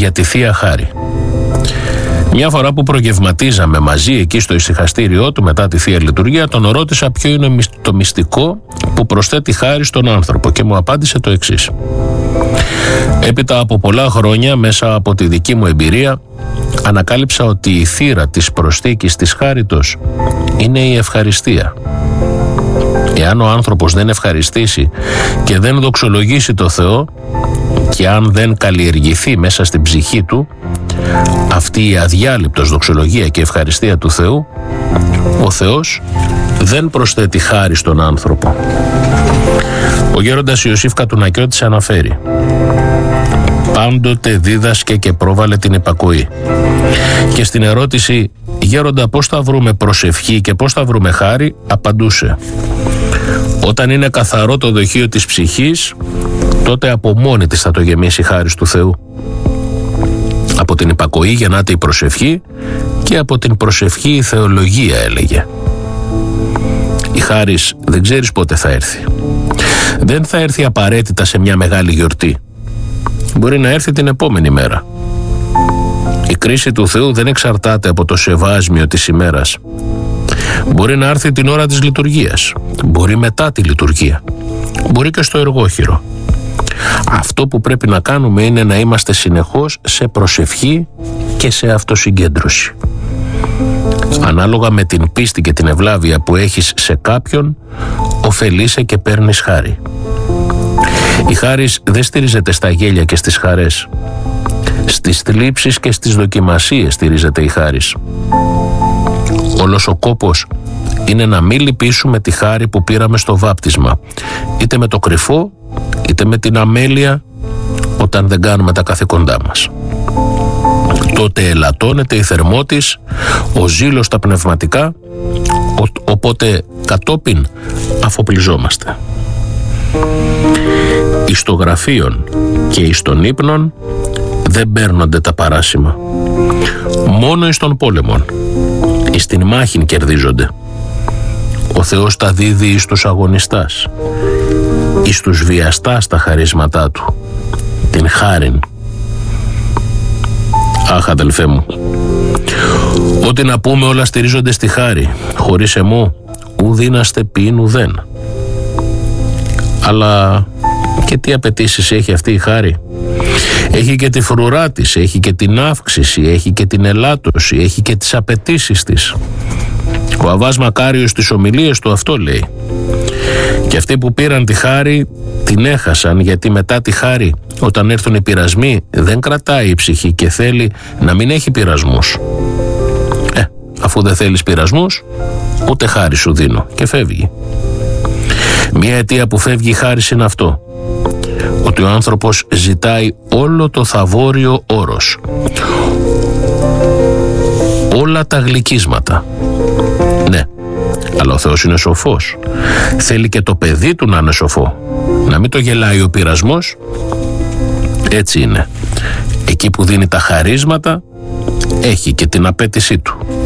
για τη Θεία Χάρη. Μια φορά που προγευματίζαμε μαζί εκεί στο ησυχαστήριό του μετά τη Θεία Λειτουργία, τον ρώτησα ποιο είναι το μυστικό που προσθέτει χάρη στον άνθρωπο και μου απάντησε το εξής. Έπειτα από πολλά χρόνια, μέσα από τη δική μου εμπειρία, ανακάλυψα ότι η θύρα της προσθήκης της χάριτος είναι η ευχαριστία. Εάν ο άνθρωπος δεν ευχαριστήσει και δεν δοξολογήσει το Θεό, και αν δεν καλλιεργηθεί μέσα στην ψυχή του αυτή η αδιάλειπτος δοξολογία και ευχαριστία του Θεού, ο Θεός δεν προσθέτει χάρη στον άνθρωπο. Ο γέροντας Ιωσήφ Κατουνακιώτης αναφέρει: πάντοτε δίδασκε και πρόβαλε την υπακοή. Και στην ερώτηση «Γέροντα, πώς θα βρούμε προσευχή και πώς θα βρούμε χάρη?» απαντούσε: όταν είναι καθαρό το δοχείο της ψυχής, τότε από μόνη της θα το γεμίσει χάρις του Θεού. Από την υπακοή γεννάται η προσευχή και από την προσευχή η θεολογία, έλεγε. Η χάρις δεν ξέρεις πότε θα έρθει. Δεν θα έρθει απαραίτητα σε μια μεγάλη γιορτή. Μπορεί να έρθει την επόμενη μέρα. Η κρίση του Θεού δεν εξαρτάται από το σεβάσμιο της ημέρας. Μπορεί να έρθει την ώρα της λειτουργίας. Μπορεί μετά τη λειτουργία. Μπορεί και στο εργόχειρο. Αυτό που πρέπει να κάνουμε είναι να είμαστε συνεχώς σε προσευχή και σε αυτοσυγκέντρωση. Ανάλογα με την πίστη και την ευλάβεια που έχεις σε κάποιον, ωφελείσαι και παίρνεις χάρη. Η χάρις δεν στηρίζεται στα γέλια και στις χαρές. Στις θλίψεις και στις δοκιμασίες στηρίζεται η χάρις. Όλος ο κόπος είναι να μην λυπήσουμε τη χάρη που πήραμε στο βάπτισμα, είτε με το κρυφό είτε με την αμέλεια, όταν δεν κάνουμε τα καθήκοντά μας. Τότε ελαττώνεται η θερμότης, ο ζήλος στα πνευματικά, οπότε κατόπιν αφοπλιζόμαστε. Εις το γραφείον και εις των ύπνων δεν παίρνονται τα παράσημα. Μόνο εις των πόλεμων, εις την μάχην κερδίζονται. Ο Θεός τα δίδει εις τους αγωνιστάς, εις τους βιαστάς τα χαρίσματά Του, την χάριν. Αχ, αδελφέ μου, ό,τι να πούμε όλα στηρίζονται στη χάρη. Χωρίς εμού ου δύναστε ποιήν ουδέν. Αλλά και τι απαιτήσεις έχει αυτή η χάρη? Έχει και τη φρουρά της, έχει και την αύξηση, έχει και την ελάττωση, έχει και τις απαιτήσεις της. Ο Αββάς Μακάριος στις ομιλίες του αυτό λέει. Και αυτοί που πήραν τη χάρη την έχασαν, γιατί μετά τη χάρη, όταν έρθουν οι πειρασμοί, δεν κρατάει η ψυχή και θέλει να μην έχει πειρασμούς. Αφού δεν θέλεις πειρασμούς, ούτε χάρη σου δίνω, και φεύγει. Μία αιτία που φεύγει η χάρη είναι αυτό, ότι ο άνθρωπος ζητάει όλο το θαβόριο όρος, όλα τα γλυκίσματα. Ναι, αλλά ο Θεός είναι σοφός. Θέλει και το παιδί του να είναι σοφό, να μην το γελάει ο πειρασμός. Έτσι είναι. Εκεί που δίνει τα χαρίσματα, έχει και την απέτησή του.